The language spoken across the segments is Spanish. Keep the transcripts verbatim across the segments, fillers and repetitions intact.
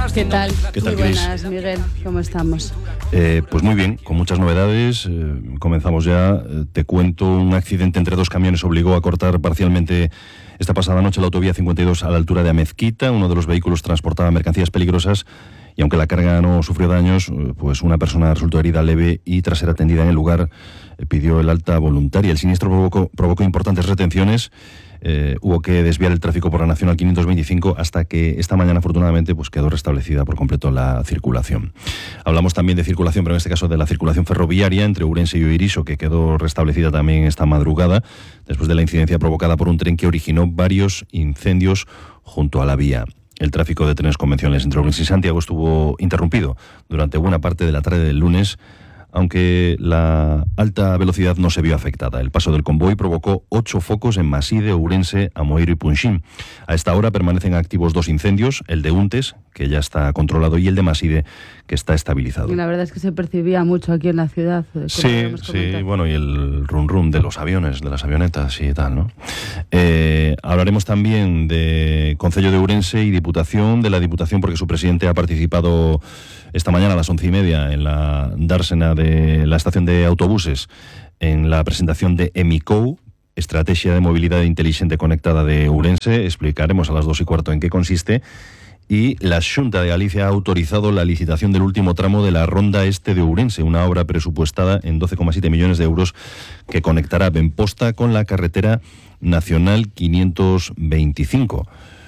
¿Qué tal? ¿Qué tal, Muy Cris? buenas, Miguel. ¿Cómo estamos? Eh, pues muy bien, con muchas novedades. Eh, comenzamos ya. Eh, te cuento, un accidente entre dos camiones obligó a cortar parcialmente esta pasada noche la autovía cincuenta y dos a la altura de Amezquita. Uno de los vehículos transportaba mercancías peligrosas y aunque la carga no sufrió daños, pues una persona resultó herida leve y tras ser atendida en el lugar eh, pidió el alta voluntaria. El siniestro provocó, provocó importantes retenciones. Eh, hubo que desviar el tráfico por la Nacional quinientos veinticinco hasta que esta mañana afortunadamente pues quedó restablecida por completo la circulación. Hablamos también de circulación, pero en este caso de la circulación ferroviaria entre Ourense y Oiriso, que quedó restablecida también esta madrugada después de la incidencia provocada por un tren que originó varios incendios junto a la vía. El tráfico de trenes convencionales entre Ourense y Santiago estuvo interrumpido durante buena parte de la tarde del lunes, aunque la alta velocidad no se vio afectada. El paso del convoy provocó ocho focos en Maside, Ourense, Amoeiro y Punxín. A esta hora permanecen activos dos incendios, el de Untes, que ya está controlado, y el de Maside, que está estabilizado. Y la verdad es que se percibía mucho aquí en la ciudad. Sí, sí, bueno, y el rum rum de los aviones, de las avionetas y tal, ¿no? Eh, hablaremos también de Concello de Ourense y Diputación, de la Diputación, porque su presidente ha participado esta mañana a las once y media en la dársena de la estación de autobuses en la presentación de EMICO, Estrategia de Movilidad Inteligente Conectada de Ourense. Explicaremos a las dos y cuarto en qué consiste. Y la Xunta de Galicia ha autorizado la licitación del último tramo de la Ronda Este de Ourense, una obra presupuestada en doce coma siete millones de euros que conectará Benposta con la carretera nacional quinientos veinticinco.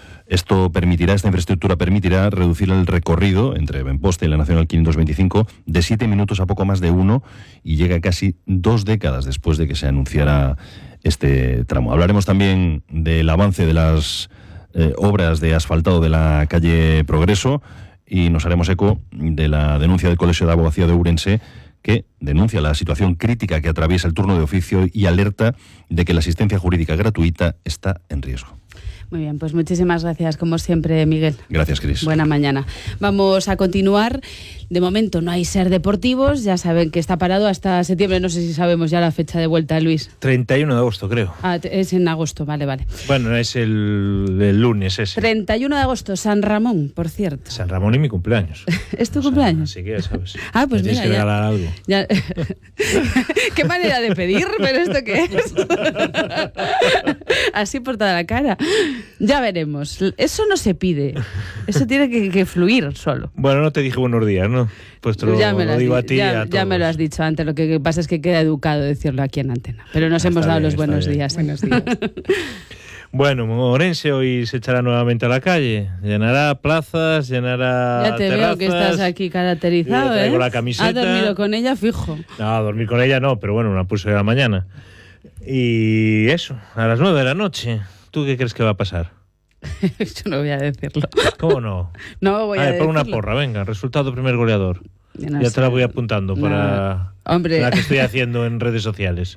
Esto permitirá, esta infraestructura permitirá reducir el recorrido entre Benposta y la Nacional quinientos veinticinco de siete minutos a poco más de uno y llega casi dos décadas después de que se anunciara este tramo. Hablaremos también del avance de las eh, obras de asfaltado de la calle Progreso y nos haremos eco de la denuncia del Colegio de Abogacía de Ourense, que denuncia la situación crítica que atraviesa el turno de oficio y alerta de que la asistencia jurídica gratuita está en riesgo. Muy bien, pues muchísimas gracias, como siempre, Miguel. Gracias, Cris. Buena mañana. Vamos a continuar. De momento no hay Ser Deportivos, ya saben que está parado hasta septiembre, no sé si sabemos ya la fecha de vuelta, Luis. treinta y uno de agosto, creo. Ah, es en agosto, vale, vale. Bueno, es el, el lunes ese. treinta y uno de agosto, San Ramón, por cierto. San Ramón y mi cumpleaños. ¿Es tu o sea, cumpleaños? Así que ya sabes. Ah, pues me mira, tienes que ya, regalar algo. Ya. ¿Qué manera de pedir? ¿Pero esto qué es? Así por toda la cara. Ya veremos. Eso no se pide. Eso tiene que, que fluir solo. Bueno, no te dije buenos días, ¿no? Pues te lo, ya me lo, lo digo di- a ti ya, y a ya me lo todos. has dicho antes. Lo que pasa es que queda educado decirlo aquí en antena. Pero nos Ah, hemos está dado bien, los está buenos bien. días. Buenos días. Bueno, Ourense hoy se echará nuevamente a la calle. Llenará plazas, llenará Ya te terrazas. veo que estás aquí caracterizado, Yo traigo ¿eh? la camiseta. ¿Has dormido con ella, fijo? No, a dormir con ella no, pero bueno, una pulso de la mañana. Y eso, a las nueve de la noche. ¿Tú qué crees que va a pasar? Yo no voy a decirlo. ¿Cómo no? No voy a, a ver, pon decirlo. una porra, venga. Resultado primer goleador. Yo no ya sé. te la voy apuntando No. para Hombre. la que estoy haciendo en redes sociales.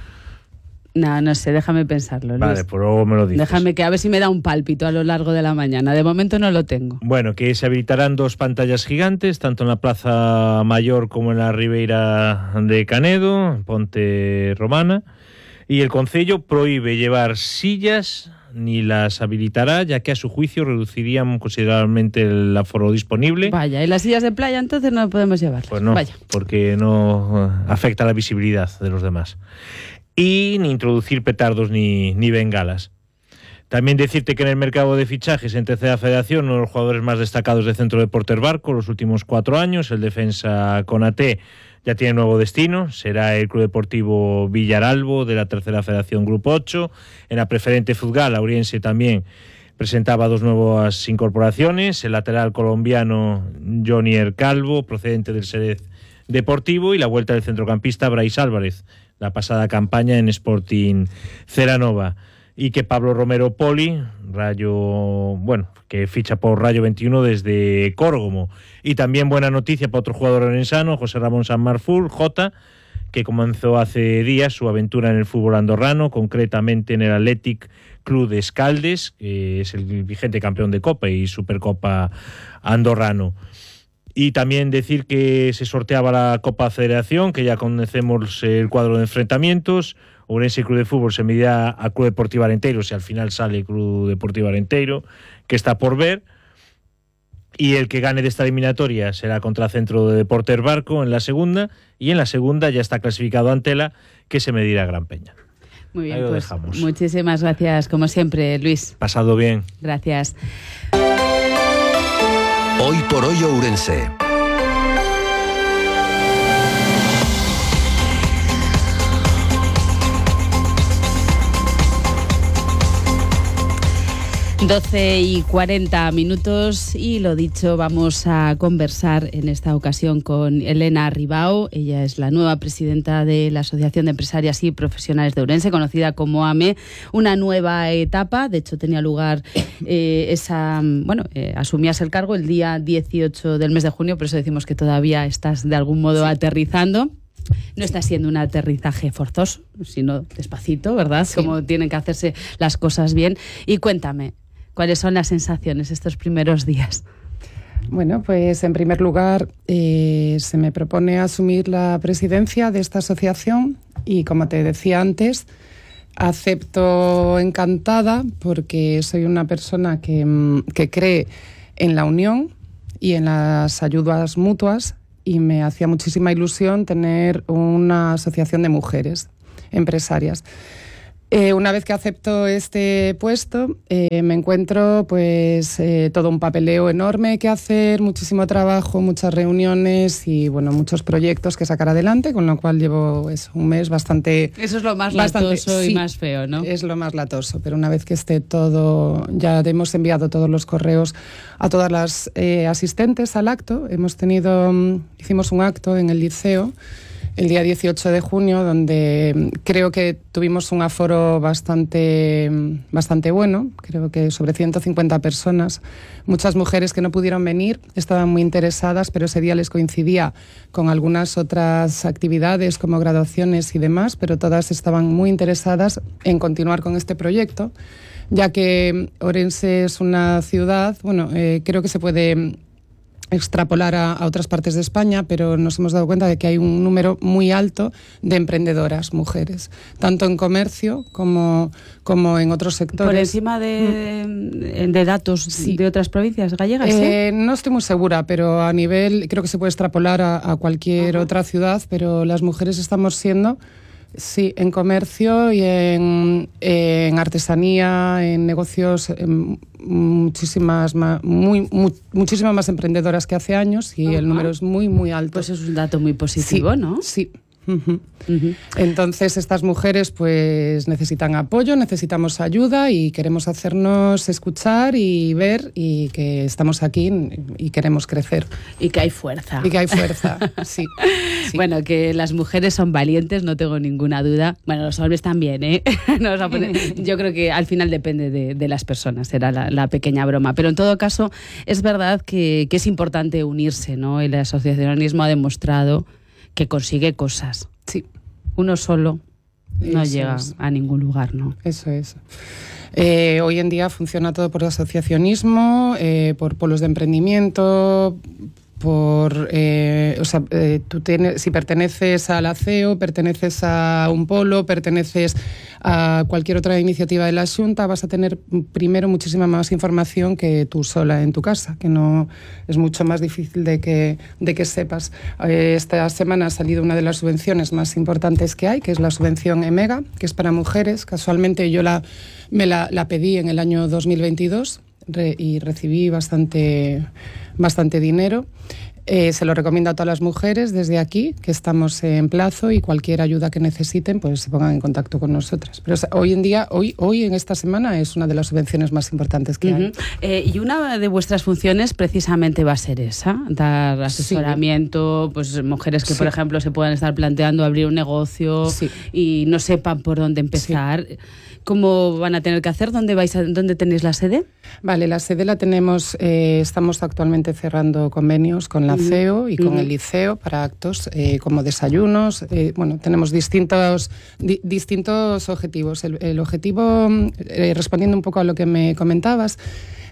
No, no sé, déjame pensarlo, Luis. Vale, pues luego me lo dices. Déjame que a ver si me da un pálpito a lo largo de la mañana. De momento no lo tengo. Bueno, que se habilitarán dos pantallas gigantes, tanto en la Plaza Mayor como en la Ribeira de Canedo, en Ponte Romana. Y el Concello prohíbe llevar sillas ni las habilitará, ya que a su juicio reducirían considerablemente el aforo disponible. Vaya, ¿y las sillas de playa entonces no podemos llevar? Pues no, Vaya. porque no eh, afecta la visibilidad de los demás. Y ni introducir petardos ni, ni bengalas. También decirte que en el mercado de fichajes en tercera federación, uno de los jugadores más destacados del Centro Deportes Barco los últimos cuatro años, el defensa Konaté, ya tiene nuevo destino, será el Club Deportivo Villaralbo de la tercera federación Grupo ocho. En la preferente Futgal, Ourense también presentaba dos nuevas incorporaciones, el lateral colombiano Jonier Calvo, procedente del Xerez Deportivo, y la vuelta del centrocampista Brais Álvarez, la pasada campaña en Sporting Ceranova. Y que Pablo Romero Poli, Rayo, bueno, que ficha por Rayo veintiuno desde Córgomo. Y también buena noticia para otro jugador orensano, José Ramón Sanmarful, Jota, que comenzó hace días su aventura en el fútbol andorrano, concretamente en el Athletic Club de Escaldes, que es el vigente campeón de Copa y Supercopa andorrano. Y también decir que se sorteaba la Copa Federación, que ya conocemos el cuadro de enfrentamientos. Ourense Club de Fútbol se medirá a Club Deportivo Arenteiro, si al final sale Club Deportivo Arenteiro, que está por ver. y el que gane de esta eliminatoria será contra Centro de Deportes Barco en la segunda, y en la segunda ya está clasificado Antela, que se medirá a Gran Peña. Muy bien, Ahí lo pues dejamos. Muchísimas gracias, como siempre, Luis. Pasado bien. Gracias. Hoy por hoy Ourense. doce y cuarenta minutos y lo dicho, vamos a conversar en esta ocasión con Elena Ribao. Ella es la nueva presidenta de la Asociación de Empresarias y Profesionales de Ourense, conocida como A M E, una nueva etapa. De hecho, tenía lugar eh, esa, bueno, eh, asumías el cargo el día dieciocho del mes de junio, por eso decimos que todavía estás de algún modo sí. aterrizando. No está siendo un aterrizaje forzoso, sino despacito, ¿verdad? Sí. Como tienen que hacerse las cosas bien. Y cuéntame, ¿cuáles son las sensaciones estos primeros días? Bueno, pues en primer lugar eh, se me propone asumir la presidencia de esta asociación y, como te decía antes, acepto encantada porque soy una persona que, que cree en la unión y en las ayudas mutuas, y me hacía muchísima ilusión tener una asociación de mujeres empresarias. Eh, una vez que acepto este puesto, eh, me encuentro pues eh, todo un papeleo enorme que hacer, muchísimo trabajo, muchas reuniones y bueno, muchos proyectos que sacar adelante, con lo cual llevo es, un mes bastante... Eso es lo más bastante, latoso sí, y más feo, ¿no? Es lo más latoso, pero una vez que esté todo, ya hemos enviado todos los correos a todas las eh, asistentes al acto. Hemos tenido, hicimos un acto en el liceo el día dieciocho de junio, donde creo que tuvimos un aforo bastante, bastante bueno, creo que sobre ciento cincuenta personas, muchas mujeres que no pudieron venir, estaban muy interesadas, pero ese día les coincidía con algunas otras actividades como graduaciones y demás, pero todas estaban muy interesadas en continuar con este proyecto, ya que Ourense es una ciudad, bueno, eh, creo que se puede extrapolar a, a otras partes de España, pero nos hemos dado cuenta de que hay un número muy alto de emprendedoras mujeres, tanto en comercio como, como en otros sectores. ¿Por encima de, de datos sí. de otras provincias gallegas? Eh, ¿eh? No estoy muy segura, pero a nivel, creo que se puede extrapolar a, a cualquier Ajá. otra ciudad, pero las mujeres estamos siendo... Sí, en comercio y en, en artesanía, en negocios, en muchísimas más, muy, muy, muchísimas más emprendedoras que hace años y uh-huh. el número es muy, muy alto. Pues es un dato muy positivo, sí, ¿no? Sí. Uh-huh. Uh-huh. Entonces estas mujeres pues necesitan apoyo, necesitamos ayuda y queremos hacernos escuchar y ver y que estamos aquí y queremos crecer. Y que hay fuerza. Y que hay fuerza, sí, sí. Bueno, que las mujeres son valientes, no tengo ninguna duda. Bueno, los hombres también, ¿eh? No os poner... Yo creo que al final depende de, de las personas, era la, la pequeña broma. Pero en todo caso es verdad que, que es importante unirse, ¿no? El asociacionismo ha demostrado que consigue cosas. Sí. Uno solo no Eso llega es. a ningún lugar, ¿no? Eso es. Eh, hoy en día funciona todo por asociacionismo, eh, por polos de emprendimiento, por, eh, o sea, eh, tú tienes, si perteneces al A C E O, perteneces a un polo, perteneces a cualquier otra iniciativa de la Xunta, vas a tener primero muchísima más información que tú sola en tu casa, que no es mucho más difícil de que, de que sepas. Eh, esta semana ha salido una de las subvenciones más importantes que hay, que es la subvención EMEGA, que es para mujeres. Casualmente yo la, me la, la pedí en el año dos mil veintidós re, y recibí bastante... bastante dinero. Eh, se lo recomiendo a todas las mujeres desde aquí, que estamos en plazo y cualquier ayuda que necesiten, pues se pongan en contacto con nosotras. Pero o sea, hoy en día, hoy, hoy en esta semana es una de las subvenciones más importantes que uh-huh. hay. Eh, y una de vuestras funciones precisamente va a ser esa, dar asesoramiento, sí. pues mujeres que sí. por ejemplo se puedan estar planteando abrir un negocio sí. y no sepan por dónde empezar. Sí. ¿Cómo van a tener que hacer? ¿Dónde vais a, dónde tenéis la sede? Vale, la sede la tenemos, eh, estamos actualmente cerrando convenios con la uh-huh. C E O y con uh-huh. el liceo para actos eh, como desayunos. Eh, bueno, tenemos distintos, di, distintos objetivos. El, el objetivo, eh, respondiendo un poco a lo que me comentabas,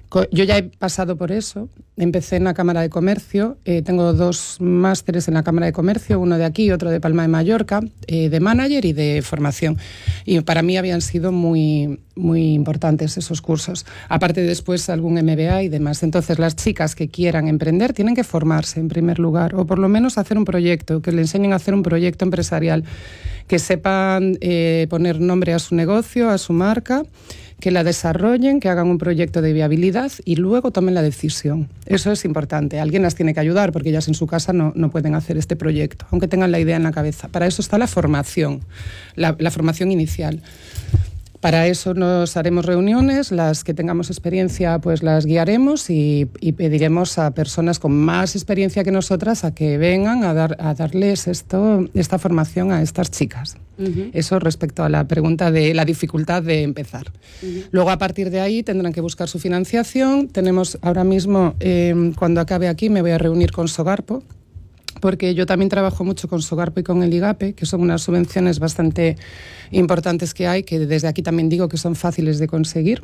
Yo ya he pasado por eso. Empecé en la Cámara de Comercio. Eh, tengo dos másteres en la Cámara de Comercio, uno de aquí y otro de Palma de Mallorca, eh, de manager y de formación. Y para mí habían sido muy, muy importantes esos cursos. Aparte después algún M B A y demás. Entonces las chicas que quieran emprender tienen que formarse en primer lugar, o por lo menos hacer un proyecto, que le enseñen a hacer un proyecto empresarial, que sepan eh, poner nombre a su negocio, a su marca, que la desarrollen, que hagan un proyecto de viabilidad y luego tomen la decisión. Eso es importante. Alguien las tiene que ayudar porque ellas en su casa no, no pueden hacer este proyecto, aunque tengan la idea en la cabeza. Para eso está la formación, la, la formación inicial. Para eso nos haremos reuniones, las que tengamos experiencia pues las guiaremos y, y pediremos a personas con más experiencia que nosotras a que vengan a, dar, a darles esto, esta formación a estas chicas. Uh-huh. Eso respecto a la pregunta de la dificultad de empezar. Uh-huh. Luego a partir de ahí tendrán que buscar su financiación. Tenemos ahora mismo, eh, cuando acabe aquí me voy a reunir con Sogarpo, porque yo también trabajo mucho con Sogarpo y con el IGAPE, que son unas subvenciones bastante importantes que hay, que desde aquí también digo que son fáciles de conseguir,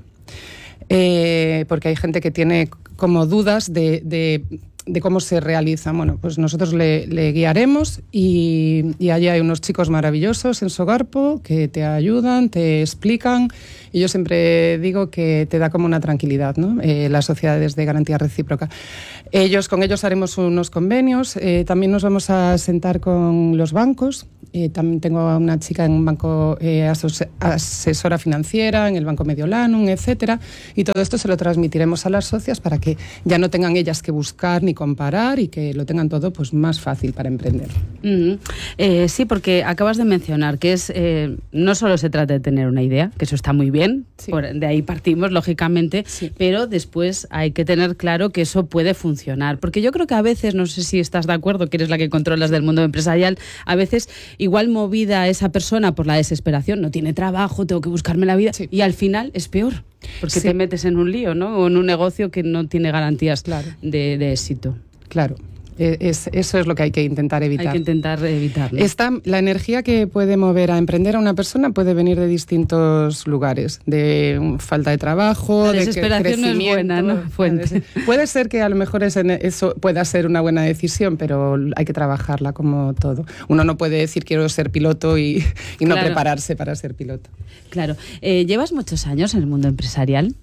eh, porque hay gente que tiene como dudas de, de, de cómo se realizan. Bueno, pues nosotros le, le guiaremos y, y allí hay unos chicos maravillosos en Sogarpo que te ayudan, te explican, y yo siempre digo que te da como una tranquilidad, ¿no? Eh, las sociedades de garantía recíproca. Ellos, con ellos haremos unos convenios, eh, también nos vamos a sentar con los bancos. Eh, también tengo a una chica en un banco eh, asos- asesora financiera, en el Banco Mediolanum, etcétera, y todo esto se lo transmitiremos a las socias para que ya no tengan ellas que buscar ni comparar y que lo tengan todo pues más fácil para emprender. Mm-hmm. Eh, sí, porque acabas de mencionar que es eh, no solo se trata de tener una idea, que eso está muy bien, sí. Por, de ahí partimos lógicamente, sí. Pero después hay que tener claro que eso puede funcionar, porque yo creo que a veces, no sé si estás de acuerdo, que eres la que controlas del mundo empresarial, a veces igual movida esa persona por la desesperación, no tiene trabajo, tengo que buscarme la vida, sí. Y al final es peor, porque sí. Te metes en un lío, ¿no? O en un negocio que no tiene garantías, claro. de, de éxito. Claro. Es, eso es lo que hay que intentar evitar. Hay que intentar evitar, ¿no? Esta, la energía que puede mover a emprender a una persona puede venir de distintos lugares, de um, falta de trabajo, la de desesperación crecimiento. No es buena, ¿no? Fuente. Puede ser que a lo mejor ese, eso pueda ser una buena decisión, pero hay que trabajarla como todo. Uno no puede decir quiero ser piloto y, y no claro. prepararse para ser piloto. Claro. Eh, ¿Llevas muchos años en el mundo empresarial?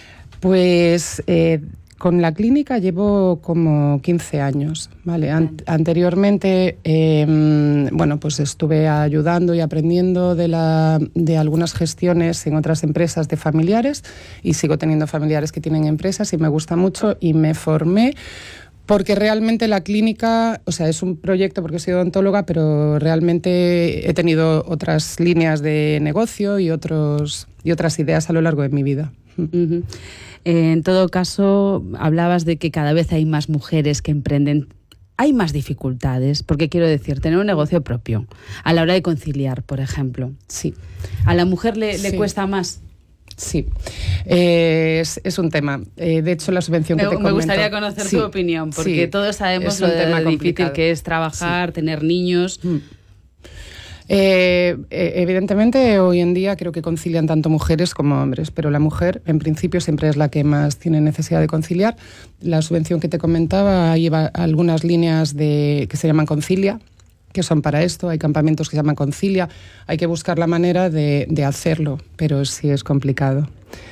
Pues... Eh, Con la clínica llevo como quince años, ¿vale? An- anteriormente, eh, bueno, pues estuve ayudando y aprendiendo de, la, de algunas gestiones en otras empresas de familiares y sigo teniendo familiares que tienen empresas y me gusta mucho y me formé porque realmente la clínica, o sea, es un proyecto porque soy odontóloga, pero realmente he tenido otras líneas de negocio y, otros, y otras ideas a lo largo de mi vida. Uh-huh. En todo caso, hablabas de que cada vez hay más mujeres que emprenden. Hay más dificultades, porque quiero decir, tener un negocio propio, a la hora de conciliar, por ejemplo. Sí. ¿A la mujer le, sí. le cuesta más? Sí, eh, es, es un tema. Eh, de hecho, la subvención me, que te comento... Me gustaría conocer sí, tu opinión, porque sí, todos sabemos lo de difícil que es trabajar, sí. tener niños... Mm. Eh, evidentemente hoy en día creo que concilian tanto mujeres como hombres, pero la mujer en principio siempre es la que más tiene necesidad de conciliar. La subvención que te comentaba lleva algunas líneas de, que se llaman Concilia, que son para esto, hay campamentos que se llaman Concilia, hay que buscar la manera de, de hacerlo, pero sí es complicado.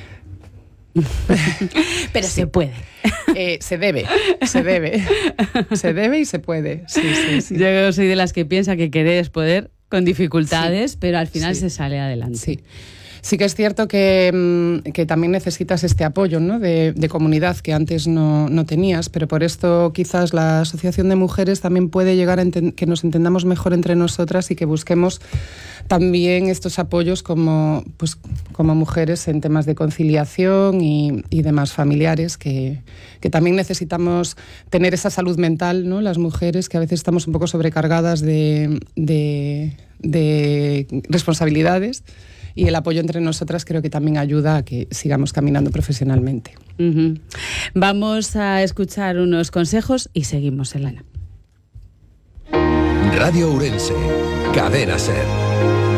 Pero sí. Se puede. Eh, se debe, se debe, se debe y se puede. Sí, sí, sí. Yo soy de las que piensa que querer es poder, con dificultades, sí. Pero al final sí. Se sale adelante. Sí. Sí que es cierto que, que también necesitas este apoyo, ¿no? de, de comunidad que antes no, no tenías, pero por esto quizás la Asociación de Mujeres también puede llegar a enten- que nos entendamos mejor entre nosotras y que busquemos también estos apoyos como, pues, como mujeres en temas de conciliación y, y demás familiares, que, que también necesitamos tener esa salud mental, ¿no? Las mujeres que a veces estamos un poco sobrecargadas de, de, de responsabilidades. Y el apoyo entre nosotras creo que también ayuda a que sigamos caminando profesionalmente. Uh-huh. Vamos a escuchar unos consejos y seguimos, Elena. Radio Ourense, Cadena Ser.